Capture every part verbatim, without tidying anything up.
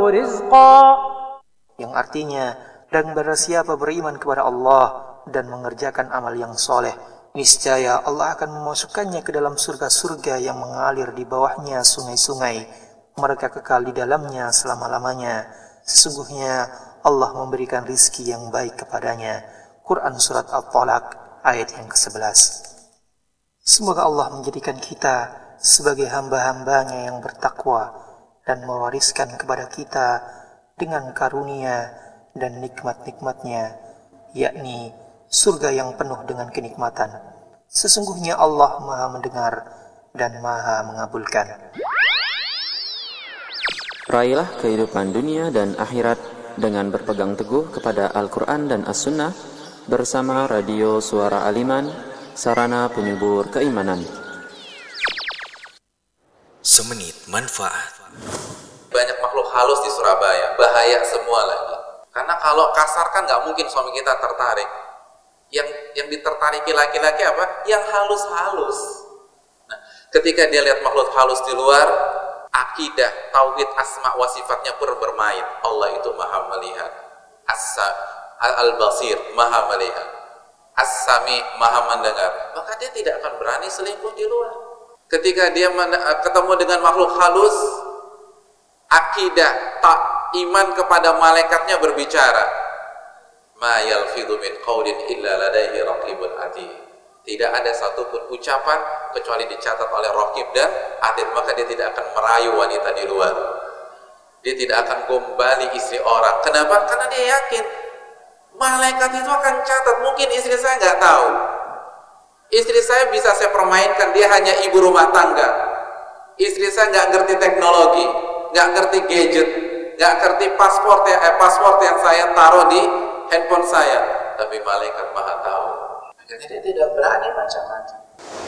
رزقا, yang artinya, dan barang siapa beriman kepada Allah dan mengerjakan amal yang soleh, niscaya Allah akan memasukkannya ke dalam surga-surga yang mengalir di bawahnya sungai-sungai. Mereka kekal di dalamnya selama-lamanya. Sesungguhnya Allah memberikan rizki yang baik kepadanya. Quran Surat At-Talaq ayat yang kesebelas. Semoga Allah menjadikan kita sebagai hamba-hambanya yang bertakwa dan mewariskan kepada kita dengan karunia dan nikmat-nikmatnya, yakni surga yang penuh dengan kenikmatan. Sesungguhnya Allah Maha mendengar dan Maha mengabulkan. Raihlah kehidupan dunia dan akhirat dengan berpegang teguh kepada Al-Quran dan As-Sunnah bersama Radio Suara Aliman, sarana penyubur keimanan. Semenit manfaat. Banyak makhluk halus di Surabaya, bahaya semua lagi. Karena kalau kasar kan nggak mungkin suami kita tertarik. Yang yang ditertariki laki-laki apa? Yang halus-halus. Nah, ketika dia lihat makhluk halus di luar, akidah, tauhid, asma wa sifatnya pun bermain. Allah itu Maha melihat. As-sa Al-Basir, Maha melihat. As-Sami, Maha mendengar. Maka dia tidak akan berani selingkuh di luar. Ketika dia ketemu dengan makhluk halus, akidah, tak iman kepada malaikatnya berbicara. Ma yalfidhu min qaulin illa ladaihi raqibun atid. Tidak ada satupun ucapan kecuali dicatat oleh raqib dan atid. Maka dia tidak akan merayu wanita di luar. Dia tidak akan gombali istri orang. Kenapa? Karena dia yakin malaikat itu akan catat. Mungkin istri saya nggak tahu. Istri saya bisa saya permainkan, dia hanya ibu rumah tangga. Istri saya nggak ngerti teknologi, nggak ngerti gadget, nggak ngerti paspor yang eh, paspor yang saya taruh di handphone saya, tapi malaikat Maha tahu. Akhirnya dia tidak berani macam-macam.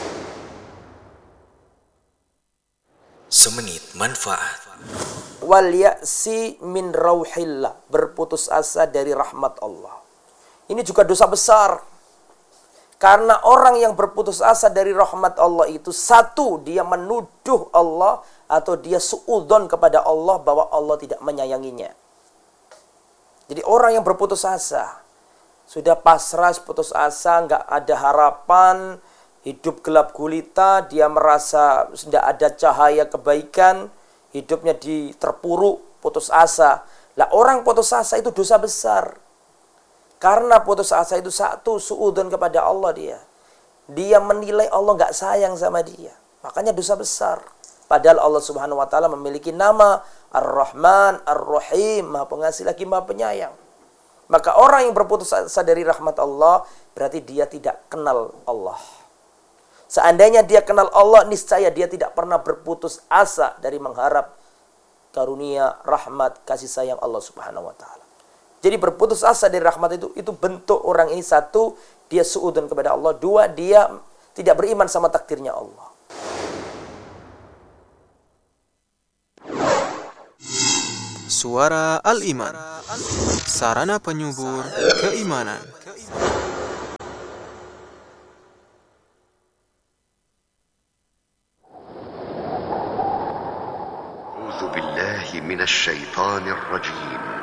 Semenit manfaat. Wal ya'si min rauhillah, berputus asa dari rahmat Allah. Ini juga dosa besar. Karena orang yang berputus asa dari rahmat Allah itu, satu, dia menuduh Allah atau dia suudzon kepada Allah bahwa Allah tidak menyayanginya. Jadi orang yang berputus asa, sudah pasrah, putus asa, nggak ada harapan, hidup gelap gulita, dia merasa tidak ada cahaya kebaikan, hidupnya di terpuruk, putus asa. Lah orang putus asa itu dosa besar. Karena putus asa itu satu, suudzon kepada Allah dia. Dia menilai Allah nggak sayang sama dia. Makanya dosa besar. Padahal Allah Subhanahu wa taala memiliki nama Ar-Rahman, Ar-Rahim, Maha Pengasih lagi Maha Penyayang. Maka orang yang berputus asa dari rahmat Allah berarti dia tidak kenal Allah. Seandainya dia kenal Allah, niscaya dia tidak pernah berputus asa dari mengharap karunia, rahmat, kasih sayang Allah Subhanahu wa taala. Jadi berputus asa dari rahmat itu itu bentuk orang ini, satu, dia suudzon kepada Allah, dua, dia tidak beriman sama takdirnya Allah. Suara Al-Iman, sarana penyubur keimanan. A'udzu billahi minasy syaithanir rajim.